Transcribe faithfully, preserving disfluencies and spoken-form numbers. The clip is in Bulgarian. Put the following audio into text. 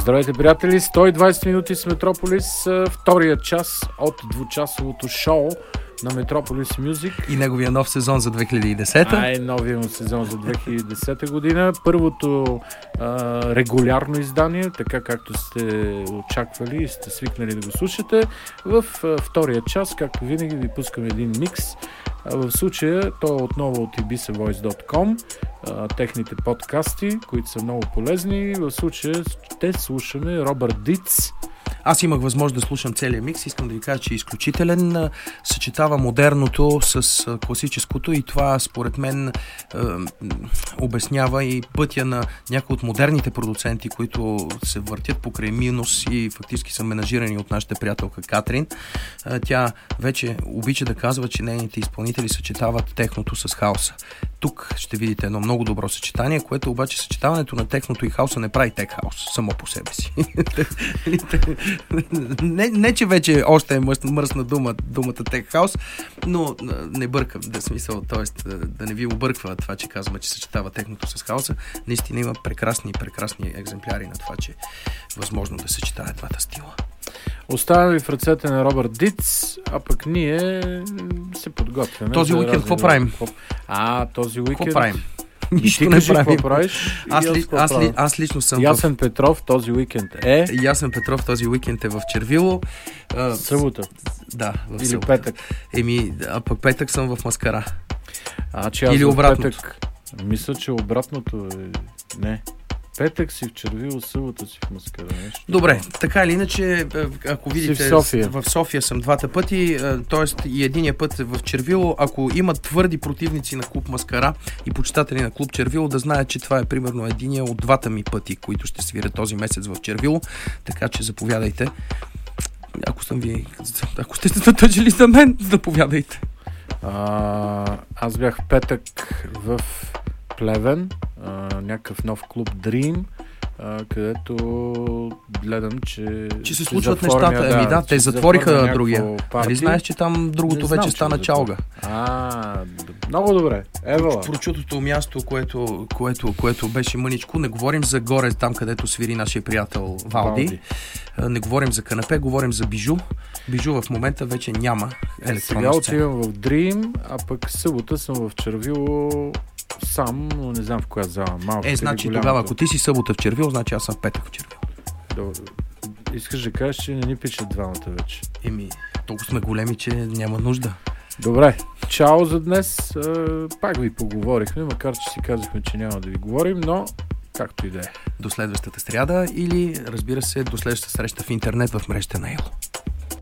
Здравейте, приятели! сто и двайсет минути с Метрополис, втория час от двучасовото шоу на Метрополис Мюзик. И неговия нов сезон за две хиляди и десета. А, е новия му сезон за две хиляди и десета година. Първото а, регулярно издание, така както сте очаквали и сте свикнали да го слушате. В а, втория час, както винаги, ви пускаме един микс. А, в случая то е отново от Ibiza Voice точка com, а, техните подкасти, които са много полезни. В случая ще слушаме Робърт Диц. Аз имах възможност да слушам целия микс. Искам да ви кажа, че е изключителен. Съчетава модерното с класическото и това според мен е, обяснява и пътя на някои от модерните продуценти, които се въртят покрай минус и фактически са менажирани от нашата приятелка Катрин. Е, тя вече обича да казва, че нейните изпълнители съчетават техното с хаоса. Тук ще видите едно много добро съчетание, което обаче съчетаването на техното и хаоса не прави тек хаус само по себе си. не, не, че вече още е мръсна дума, думата тек хаус, но не бъркам, да смисъл, т.е. да не ви обърква това, че казваме, че съчетава техното с хаоса. Наистина има прекрасни, прекрасни екземпляри на това, че е възможно да съчетае двата стила. Оставям ви в ръцете на Робърт Диц, а пък ние се подготвяме. Този уикенд какво правим? А, този уикенд... Какво правим? Нищо не правим. Какво правиш? Аз, ли, аз, ли, аз лично съм Ясен в... Петров този уикенд е... Ясен Петров този уикенд е в Червило. А, събота. Да, в Или събота. петък. Еми, а пък петък съм в Маскара. А, че аз Или обратното. Петък... Мисля, че обратното е... Не. Петък си в Червило, събота си в Маскара. Нещо. Добре, така или иначе, ако видите, в София. в София съм двата пъти, т.е. и единия път е в Червило. Ако има твърди противници на клуб Маскара и почитатели на клуб Червило, да знаят, че това е примерно единия от двата ми пъти, които ще свирят този месец в Червило. Така че заповядайте. Ако съм ви... Ако сте се затъжили за мен, заповядайте. А, аз бях в петък в Плевен, а, някакъв нов клуб Dream, а, където гледам, че... Че се случват нещата. Еми да, те затвориха другия. Нали знаеш, че там другото знам, вече стана чалга? А, много добре. Евала. Прочутото място, което, което, което беше мъничко. Не говорим за горе, там където свири нашия приятел Валди. Валди. Не говорим за канапе, говорим за бижу. Бижу в момента вече няма електронна Сега сцена. отивам в Dream, а пък събота съм в Червило сам, но не знам в коя зала. Малко. Е, значи тогава, ако ти си събота в Червило, значи аз съм в петък в Червило. Добре. Искаш да кажеш, че не ни пичат двамата вече. Еми, толкова сме големи, че няма нужда. Добре, чао за днес. Пак ви поговорихме, макар че си казахме, че няма да ви говорим, но както и да е. До следващата сряда или, разбира се, до следващата среща в интернет в мрежата на Ело.